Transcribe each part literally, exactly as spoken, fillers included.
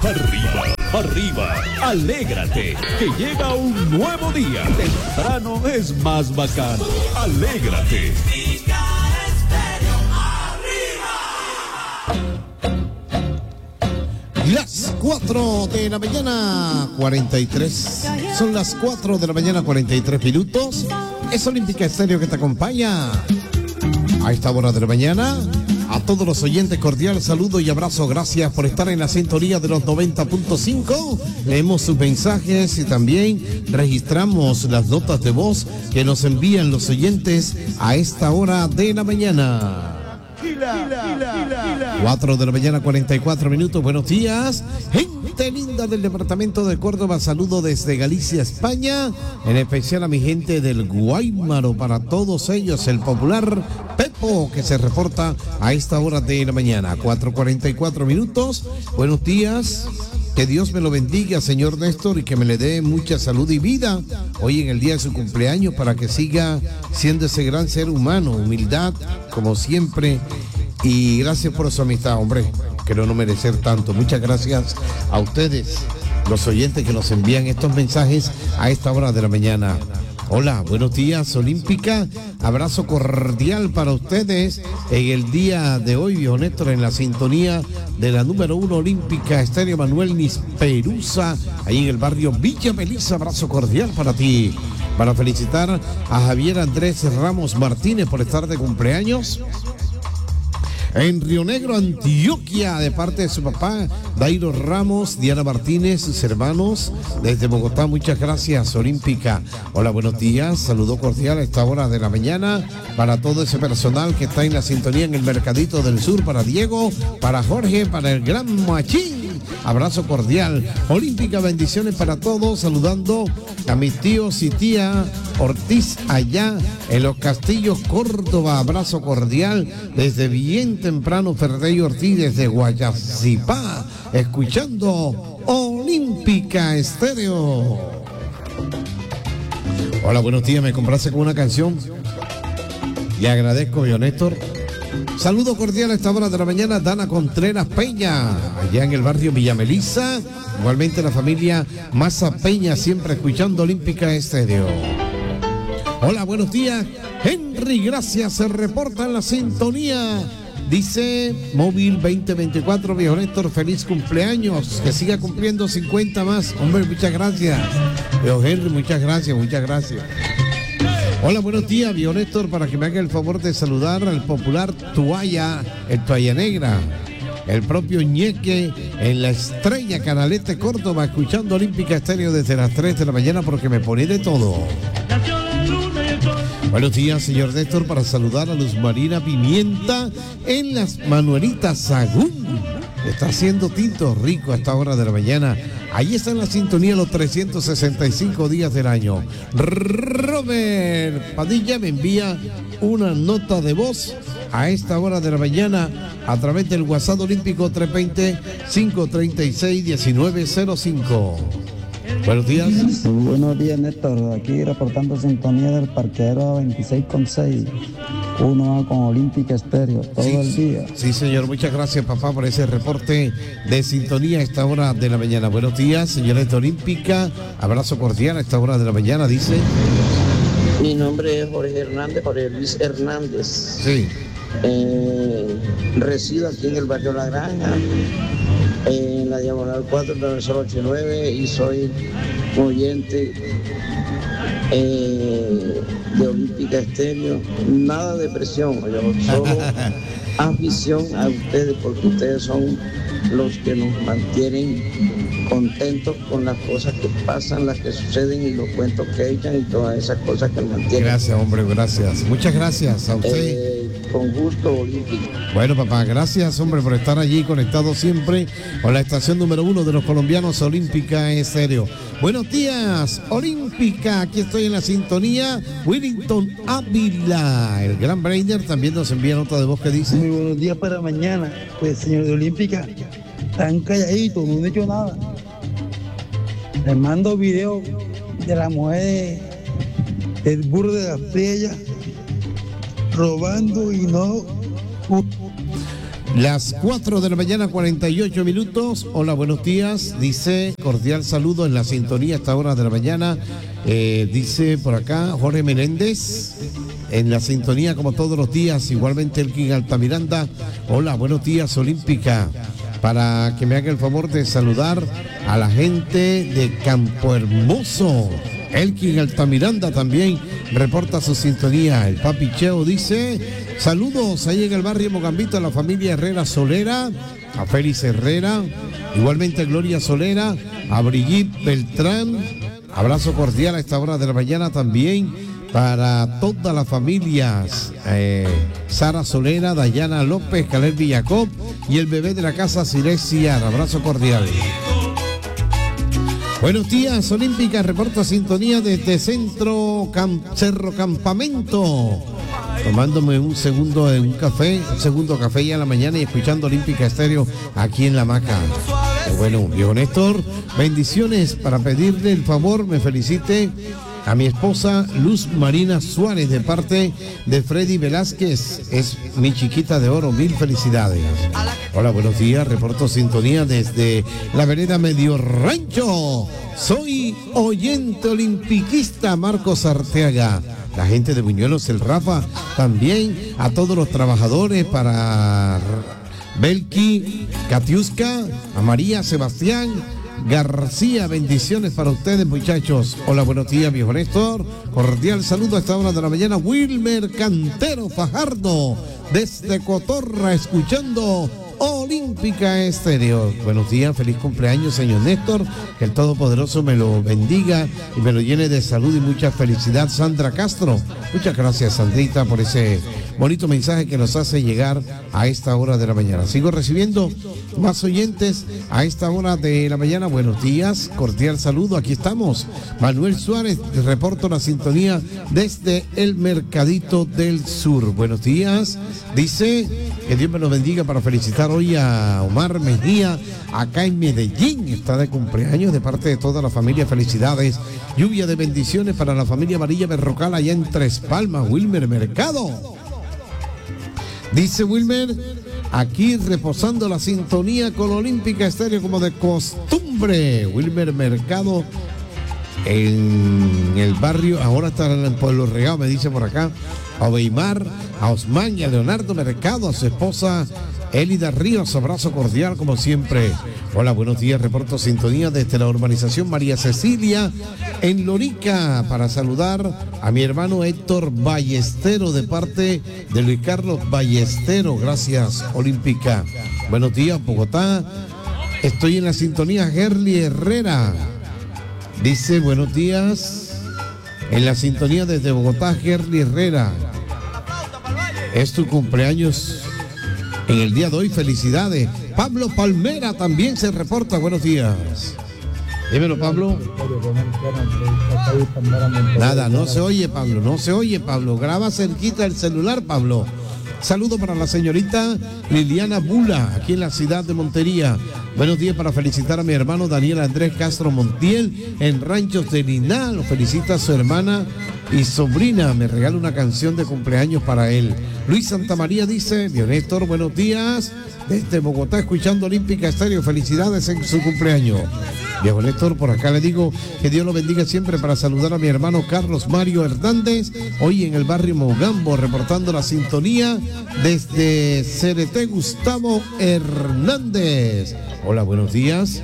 arriba, arriba, alégrate, que llega un nuevo día. Temprano es más bacano. Alégrate. Las cuatro de la mañana, cuarenta y tres. Son las cuatro de la mañana, cuarenta y tres minutos. Es Olímpica Estéreo que te acompaña a esta hora de la mañana. A todos los oyentes, cordial saludo y abrazo. Gracias por estar en la sintonía de los noventa punto cinco. Leemos sus mensajes y también registramos las notas de voz que nos envían los oyentes a esta hora de la mañana. cuatro de la mañana, cuarenta y cuatro minutos. Buenos días, gente linda del departamento de Córdoba. Saludo desde Galicia, España. En especial a mi gente del Guaymaro. Para todos ellos, el popular Pepo, que se reporta a esta hora de la mañana. cuatro cuarenta y cuatro minutos. Buenos días. Que Dios me lo bendiga, señor Néstor, y que me le dé mucha salud y vida hoy en el día de su cumpleaños, para que siga siendo ese gran ser humano, humildad, como siempre, y gracias por su amistad, hombre, creo no merecer tanto. Muchas gracias a ustedes, los oyentes que nos envían estos mensajes a esta hora de la mañana. Hola, buenos días, Olímpica. Abrazo cordial para ustedes en el día de hoy, viejo Néstor, en la sintonía de la número uno Olímpica Estéreo. Manuel Nisperusa, ahí en el barrio Villa Melissa. Abrazo cordial para ti. Para felicitar a Javier Andrés Ramos Martínez por estar de cumpleaños en Río Negro, Antioquia, de parte de su papá, Dairo Ramos, Diana Martínez, sus hermanos, desde Bogotá. Muchas gracias, Olímpica. Hola, buenos días, saludo cordial a esta hora de la mañana para todo ese personal que está en la sintonía en el Mercadito del Sur, para Diego, para Jorge, para el Gran Machín. Abrazo cordial. Olímpica, bendiciones para todos, saludando a mis tíos y tía Ortiz allá en Los Castillos, Córdoba. Abrazo cordial desde bien temprano. Ferrey Ortiz desde Guayacipá, escuchando Olímpica Estéreo. Hola, buenos días, me complace con una canción. Le agradezco, viejo Néstor. Saludo cordial a esta hora de la mañana, Dana Contreras Peña, allá en el barrio Villa Melissa. Igualmente la familia Maza Peña, siempre escuchando Olímpica Estéreo. Hola, buenos días, Henry, gracias, se reporta en la sintonía. Dice Móvil veinte veinticuatro, viejo Néstor, feliz cumpleaños, que siga cumpliendo cincuenta más. Hombre, muchas gracias. Viejo Henry, muchas gracias, muchas gracias. Hola, buenos días, viejo Néstor, para que me haga el favor de saludar al popular Toalla, el Toalla Negra, el propio Ñeque, en la Estrella Canalete, Córdoba, escuchando Olímpica Estéreo desde las tres de la mañana, porque me pone de todo. Buenos días, señor Néstor, para saludar a Luz Marina Pimienta en las Manuelitas Sagún. Está haciendo tinto rico a esta hora de la mañana. Ahí está en la sintonía los trescientos sesenta y cinco días del año. Robert Padilla me envía una nota de voz a esta hora de la mañana a través del WhatsApp Olímpico tres dos cero, cinco tres seis, uno nueve cero cinco. Buenos días. Buenos días, Néstor. Aquí reportando sintonía del parqueadero veintiséis con seis. Uno va con Olímpica Estéreo todo sí, el día. Sí, señor. Muchas gracias, papá, por ese reporte de sintonía a esta hora de la mañana. Buenos días, señores de Olímpica. Abrazo cordial a esta hora de la mañana, dice. Mi nombre es Jorge Hernández, Jorge Luis Hernández. Sí. Eh, resido aquí en el barrio La Granja, en la diagonal cuatro, cero ocho nueve, y soy oyente eh, de Olímpica Estéreo. Nada de presión, yo solo afición a ustedes, porque ustedes son los que nos mantienen contentos con las cosas que pasan, las que suceden y los cuentos que echan y todas esas cosas que nos mantienen. Gracias, hombre, gracias. Muchas gracias a usted. Eh, con gusto, Olímpico. Bueno, papá, gracias, hombre, por estar allí conectado siempre con la estación número uno de los colombianos, Olímpica Estéreo. Buenos días, Olímpica, aquí estoy en la sintonía. Willington Ávila, el gran Brainer, también nos envía nota de voz que dice: muy buenos días para mañana. Pues, señor de Olímpica, tan calladitos, no han hecho nada. Les mando video de la mujer del burro de la playa robando y no. Las cuatro de la mañana, cuarenta y ocho minutos. Hola, buenos días. Dice, cordial saludo en la sintonía a esta hora de la mañana. Eh, dice por acá Jorge Menéndez, en la sintonía como todos los días. Igualmente Elkin Altamiranda. Hola, buenos días, Olímpica. Para que me haga el favor de saludar a la gente de Campo Hermoso. Elkin Altamiranda también reporta su sintonía. El Papi Cheo dice, saludos ahí en el barrio Mogambito a la familia Herrera Solera, a Félix Herrera, igualmente a Gloria Solera, a Brigitte Beltrán. Abrazo cordial a esta hora de la mañana también para todas las familias, eh, Sara Solera, Dayana López, Caleb Villacob y el bebé de la casa Silesia. Abrazo cordial. Buenos días, Olímpica, reporta sintonía desde Centro Cam Cerro Campamento. Tomándome un segundo de un café, un segundo café ya a la mañana y escuchando Olímpica Estéreo aquí en La Maca. Bueno, viejo Néstor, bendiciones para pedirle el favor, me felicite a mi esposa Luz Marina Suárez de parte de Freddy Velázquez, es mi chiquita de oro, mil felicidades. Hola, buenos días, reporto sintonía desde la vereda Medio Rancho. Soy oyente olimpiquista Marcos Arteaga. La gente de Buñuelos, el Rafa, también a todos los trabajadores, para Belki, Katiuska, a María, Sebastián García, bendiciones para ustedes, muchachos. Hola, buenos días, viejo Néstor. Cordial saludo a esta hora de la mañana. Wilmer Cantero Fajardo, desde Cotorra, escuchando Olímpica Estéreo. Buenos días, feliz cumpleaños, señor Néstor. Que el Todopoderoso me lo bendiga y me lo llene de salud y mucha felicidad. Sandra Castro, muchas gracias, Sandrita, por ese bonito mensaje que nos hace llegar a esta hora de la mañana. Sigo recibiendo más oyentes a esta hora de la mañana. Buenos días, cordial saludo, aquí estamos. Manuel Suárez, reporto la sintonía desde el Mercadito del Sur. Buenos días, dice que Dios me lo bendiga para felicitar hoy a Omar Mejía, acá en Medellín, está de cumpleaños de parte de toda la familia, felicidades. Lluvia de bendiciones para la familia Amarilla Berrocal allá en Tres Palmas. Wilmer Mercado, dice Wilmer, aquí reposando la sintonía con Olímpica Estéreo como de costumbre. Wilmer Mercado en el barrio, ahora está en Pueblo Regado, me dice por acá. A Weimar, a Osman y a Leonardo Mercado, a su esposa Elida Ríos, abrazo cordial como siempre. Hola, buenos días, reporto sintonía desde la urbanización María Cecilia en Lorica, para saludar a mi hermano Héctor Ballestero de parte de Luis Carlos Ballestero. Gracias, Olímpica. Buenos días, Bogotá. Estoy en la sintonía. Gerli Herrera dice buenos días. En la sintonía desde Bogotá, Gerli Herrera. Es tu cumpleaños en el día de hoy, felicidades. Pablo Palmera también se reporta, buenos días. Dímelo, Pablo. Nada, no se oye, Pablo, no se oye, Pablo. Graba cerquita el celular, Pablo. Saludo para la señorita Liliana Bula, aquí en la ciudad de Montería. Buenos días para felicitar a mi hermano Daniel Andrés Castro Montiel en Ranchos de Liná. Lo felicita a su hermana y sobrina. Me regala una canción de cumpleaños para él. Luis Santamaría dice, Dios Néstor, buenos días. Desde Bogotá, escuchando Olímpica Estéreo. Felicidades en su cumpleaños. Viejo Néstor, por acá le digo que Dios lo bendiga siempre, para saludar a mi hermano Carlos Mario Hernández, hoy en el barrio Mogambo, reportando la sintonía desde C R T Gustavo Hernández. Hola, buenos días.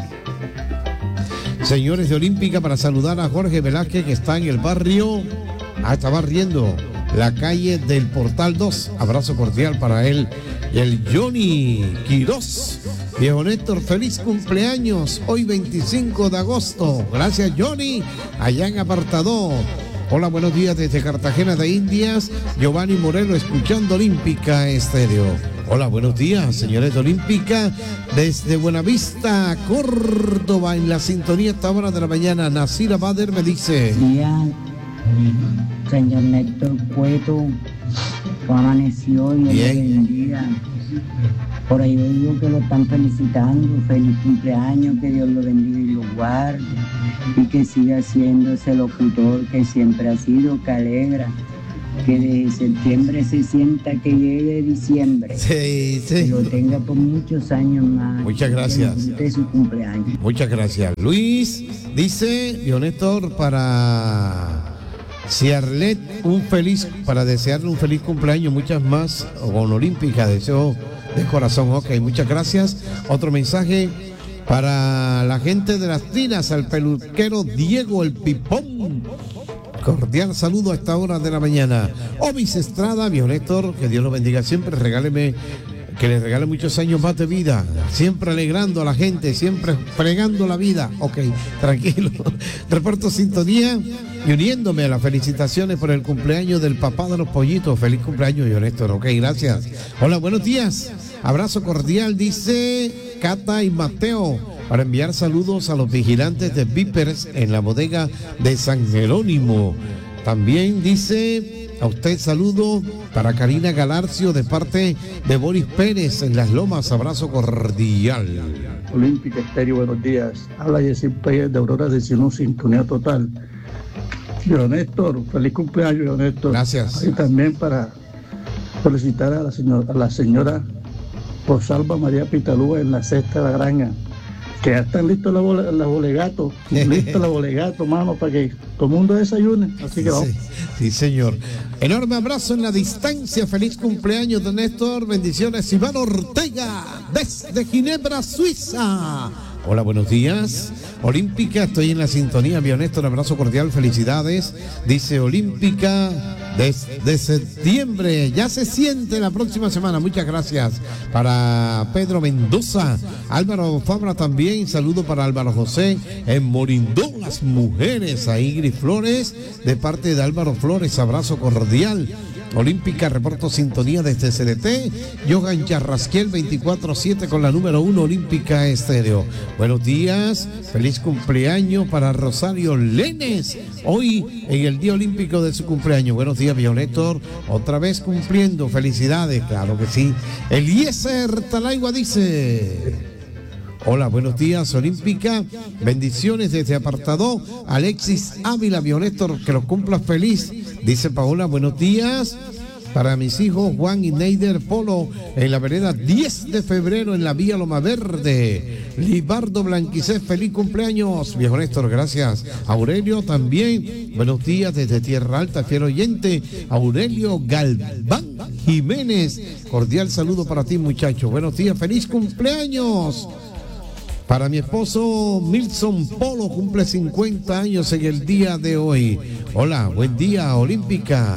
Señores de Olímpica, para saludar a Jorge Velázquez, que está en el barrio, ah, está barriendo la calle del Portal dos. Abrazo cordial para él. Y el Johnny Quirós. Viejo Néstor, feliz cumpleaños, hoy veinticinco de agosto. Gracias, Johnny, allá en Apartador. Hola, buenos días desde Cartagena de Indias. Giovanni Moreno, escuchando Olímpica Estéreo. Hola, buenos días, señores de Olímpica, desde Buenavista, Córdoba, en la sintonía esta hora de la mañana. Nasira Bader me dice. Día, señor Néstor Cueto, amaneció y bien. Le bendiga. Por ahí digo que lo están felicitando, feliz cumpleaños, que Dios lo bendiga y lo guarde, y que siga siendo ese locutor que siempre ha sido, que alegra que de septiembre se sienta que llegue diciembre. Sí, sí. Que lo tenga por muchos años más. Muchas gracias. De su cumpleaños. Muchas gracias. Luis dice, Dios Néstor, para Ciarlet, un feliz, para desearle un feliz cumpleaños, muchas más, con Olímpica, deseo de corazón. Ok, muchas gracias. Otro mensaje para la gente de las tinas, al peluquero Diego el Pipón. Cordial saludo a esta hora de la mañana. Omis Estrada, Dios Néstor, que Dios lo bendiga siempre, regáleme, que le regale muchos años más de vida, siempre alegrando a la gente, siempre fregando la vida. Ok, tranquilo. Reporto sintonía y uniéndome a las felicitaciones por el cumpleaños del papá de los pollitos. Feliz cumpleaños, Dios Néstor. Ok, gracias. Hola, buenos días. Abrazo cordial, dice Cata y Mateo, para enviar saludos a los vigilantes de Vipers en la bodega de San Jerónimo. También dice a usted saludo para Karina Galarcio de parte de Boris Pérez en Las Lomas. Abrazo cordial. Olímpica Estéreo, buenos días. Habla Yesir Pérez de Aurora de Sinú, sintonía total. Dios Néstor, feliz cumpleaños, Dios Néstor. Gracias. Y también para felicitar a la señora, a la señora Rosalba María Pitalúa en la Cesta de la Granja, que ya están listos los bole, bolegatos, listos los bolegatos, mano, para que todo el mundo desayune. Así que vamos. Sí, sí, señor. Enorme abrazo en la distancia. Feliz cumpleaños, don Néstor. Bendiciones. Iván Ortega, desde Ginebra, Suiza. Hola, buenos días. Olímpica, estoy en la sintonía. Bien, Néstor, abrazo cordial, felicidades. Dice Olímpica, desde septiembre, ya se siente la próxima semana. Muchas gracias. Para Pedro Mendoza, Álvaro Fabra también, saludo para Álvaro José en Morindó, las mujeres, a Ingrid Flores, de parte de Álvaro Flores, abrazo cordial. Olímpica, reporto sintonía desde C D T. Johan Charrasquiel, veinticuatro siete con la número uno, Olímpica Estéreo. Buenos días, feliz cumpleaños para Rosario Lenes, hoy en el Día Olímpico de su cumpleaños. Buenos días, Néstor, otra vez cumpliendo, felicidades, claro que sí. Eliezer Talaigua dice: hola, buenos días, Olímpica. Bendiciones desde Apartado. Alexis Ávila, Néstor, que los cumpla feliz. Dice Paola, buenos días. Para mis hijos Juan y Neider Polo, en la vereda diez de febrero, en la vía Loma Verde. Libardo Blanquicés, feliz cumpleaños, viejo Néstor, gracias. Aurelio también, buenos días desde Tierra Alta, fiel oyente. Aurelio Galván Jiménez, cordial saludo para ti, muchacho. Buenos días, feliz cumpleaños. Para mi esposo Milson Polo, cumple cincuenta años en el día de hoy. Hola, buen día, Olímpica.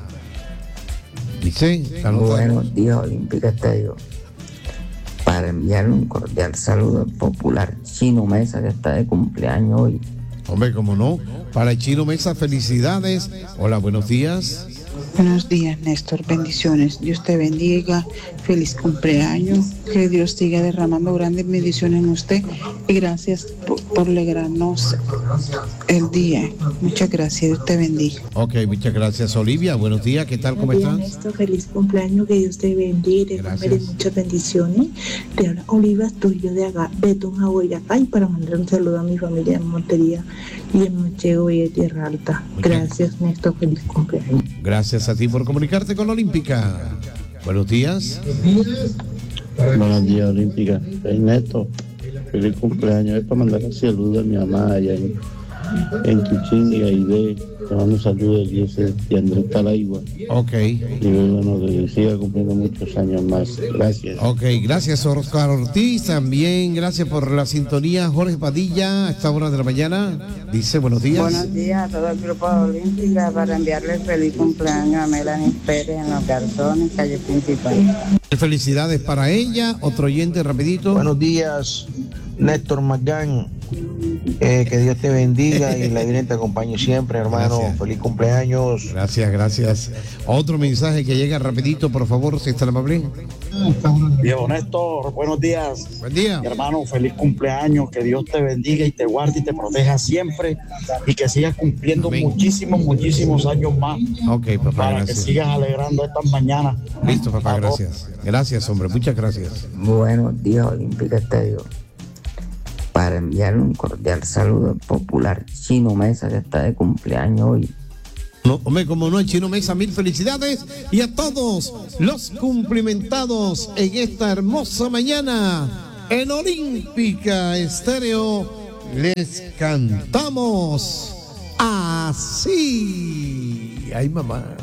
Dice, buenos días, Olímpica Estéreo. Para enviarle un cordial saludo al popular Chino Mesa, que está de cumpleaños hoy. Hombre, cómo no. Para Chino Mesa, felicidades. Hola, buenos días. Buenos días, Néstor, bendiciones. Dios te bendiga, feliz cumpleaños, que Dios siga derramando grandes bendiciones en usted y gracias por, por alegrarnos el día. Muchas gracias, Dios te bendiga. Ok, muchas gracias, Olivia. Buenos días, ¿qué tal? ¿Cómo estás? Néstor, feliz cumpleaños, que Dios te bendiga, te muchas bendiciones. Te habla Olivia Astudillo de Aga, Betón, Aguayacay, para mandar un saludo a mi familia en Montería y en Manchego y de Tierra Alta. Gracias, Néstor, feliz cumpleaños. Gracias a ti por comunicarte con Olímpica. Buenos días. Buenos días, Olímpica. Soy Néstor. Feliz cumpleaños. Es para mandar un saludo a mi mamá allá en, en Chuchín y Aide. Te mando un saludo de Dios y Andrés Talaigua. Ok. Y bueno, que siga cumpliendo muchos años más. Gracias. Ok, gracias, Oscar Ortiz. También gracias por la sintonía. Jorge Padilla, a esta hora de la mañana, dice buenos días. Buenos días a todo el grupo de Olímpica, para enviarle feliz cumpleaños a Melanie Pérez en Los Garzones, calle principal. Felicidades para ella. Otro oyente, rapidito. Buenos días, Néstor Magán. Eh, que Dios te bendiga y la Virgen te acompañe siempre, hermano. Gracias. Feliz cumpleaños. Gracias, gracias. Otro mensaje que llega rapidito, por favor, si está amable. Diego Néstor, buenos días. Buen día. Mi hermano, feliz cumpleaños. Que Dios te bendiga y te guarde y te proteja siempre y que sigas cumpliendo Amén. muchísimos, muchísimos años más. Ok, papá, para gracias. que sigas alegrando estas mañanas. Listo, papá, gracias. Gracias, hombre, muchas gracias. Buenos días, Olímpica Estéreo. Para enviarle un cordial saludo al popular Chino Mesa, que está de cumpleaños hoy. No, hombre, como no, Chino Mesa, mil felicidades. Y a todos los cumplimentados en esta hermosa mañana en Olímpica Estéreo, les cantamos así. Ay, mamá.